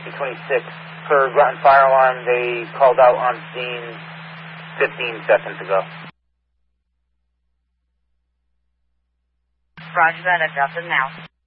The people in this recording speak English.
226 for Groton Fire Alarm. They called out on scene 15 seconds ago. Roger that, adjusted now.